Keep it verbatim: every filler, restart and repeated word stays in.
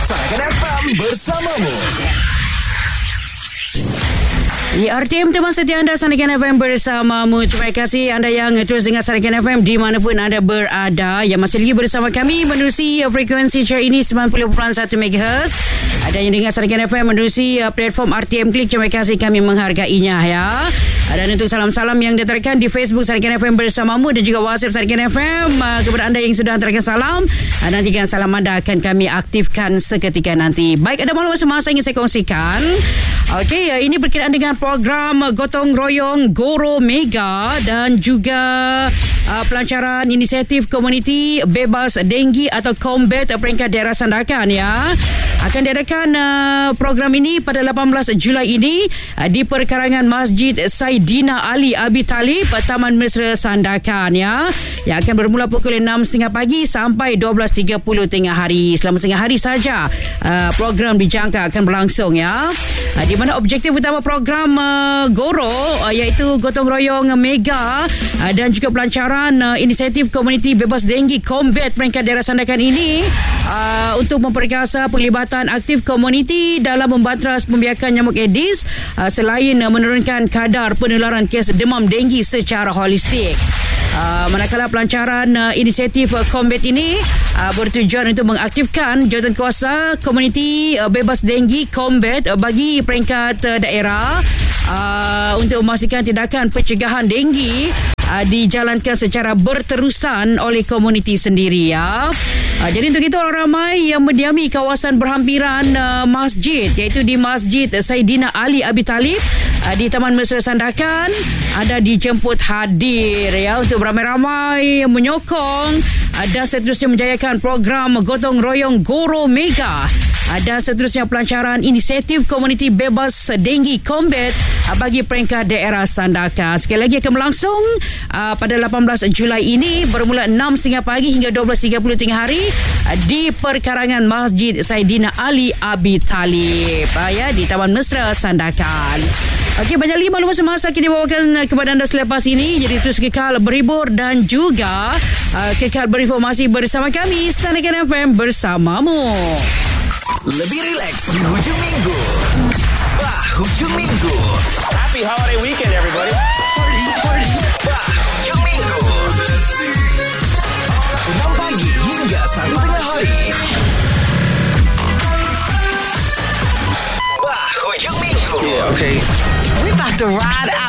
Sarakan F M bersamamu. Ya, R T M teman setia anda, Sarakan F M bersamamu. Terima kasih anda yang terus dengar Sarakan F M di manapun anda berada. Yang masih lagi bersama kami menerusi frekuensi cara ini sembilan puluh perpuluhan satu megahertz. Ada yang dengar Sarakan F M menerusi platform R T M Klik. Terima kasih, kami menghargainya ya. Dan untuk salam-salam yang diterangkan di Facebook Sarakan F M bersamamu dan juga WhatsApp Sarakan F M, kepada anda yang sudah hantarkan salam, nantikan salam anda akan kami aktifkan seketika nanti. Baik, ada maklumat semasa ingin saya kongsikan. Okey, ini berkaitan dengan program gotong royong Goro Mega dan juga uh, pelancaran inisiatif komuniti bebas denggi atau Combat peringkat daerah Sandakan ya. Akan diadakan uh, program ini pada lapan belas Julai ini uh, di perkarangan Masjid Saidina Ali Abi Talib, Taman Mesra Sandakan ya. Yang akan bermula pukul enam tiga puluh pagi sampai dua belas tiga puluh tengah hari. Selama setengah hari saja uh, program dijangka akan berlangsung ya. Uh, di mana objektif utama program uh, Goro uh, iaitu gotong royong mega uh, dan juga pelancaran uh, inisiatif komuniti bebas denggi Combat peringkat daerah Sandakan ini uh, untuk memperkasa penglibatan aktif komuniti dalam membatras pembiakan nyamuk Aedes uh, selain uh, menurunkan kadar penularan kes demam denggi secara holistik. Uh, manakala pelancaran uh, inisiatif uh, Combat ini uh, bertujuan untuk mengaktifkan jawatankuasa komuniti uh, bebas denggi Combat uh, bagi peringkat uh, daerah uh, untuk memastikan tindakan pencegahan denggi uh, dijalankan secara berterusan oleh komuniti sendiri ya. Uh, jadi untuk itu orang ramai yang mendiami kawasan berhampiran uh, masjid iaitu di Masjid Saidina Ali Abi Talib uh, di Taman Mesra Sandakan ada dijemput hadir ya untuk beramai-ramai menyokong uh, dan seterusnya menjayakan program gotong royong Goro Mega uh, dan seterusnya pelancaran inisiatif komuniti bebas denggi Combat uh, bagi peringkat daerah Sandakan. Sekali lagi akan berlangsung uh, pada lapan belas Julai ini bermula enam tiga puluh pagi hingga dua belas tiga puluh tengah hari di perkarangan Masjid Saidina Ali Abi Talib uh, ya, di Taman Mesra Sandakan. Okey, banyak lagi maklumat semasa kita bawakan kepada anda selepas ini. Jadi terus kekal berhibur dan juga uh, kekal berinformasi bersama kami Sarakan F M bersamamu. Lebih rileks di hujung minggu. Bah, hujung minggu. Happy holiday weekend, everybody.